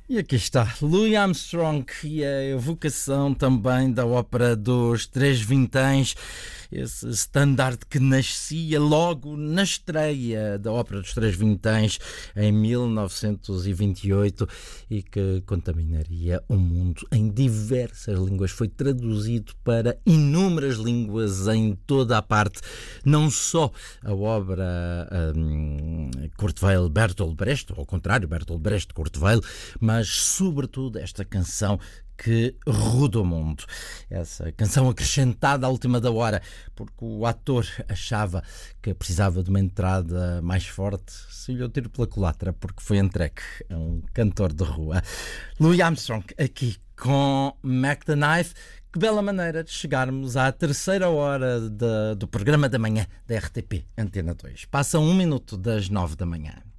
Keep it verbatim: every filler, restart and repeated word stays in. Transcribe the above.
E aqui está Louis Armstrong e a evocação também da ópera dos Três Vinténs, esse standard que nascia logo na estreia da ópera dos Três Vinténs em mil novecentos e vinte e oito e que contaminaria o mundo em diversas línguas. Foi traduzido para inúmeras línguas em toda a parte, não só a obra um, Kurt Weill Bertolt Brecht, ao contrário, Bertolt Brecht Kurt Weill, mas mas sobretudo esta canção que roda o mundo. Essa canção acrescentada à última da hora, porque o ator achava que precisava de uma entrada mais forte, se lhe tiro pela culatra, porque foi entregue a um cantor de rua. Louis Armstrong, aqui com Mac the Knife. Que bela maneira de chegarmos à terceira hora de, do programa da manhã da R T P Antena dois. Passa um minuto das nove da manhã.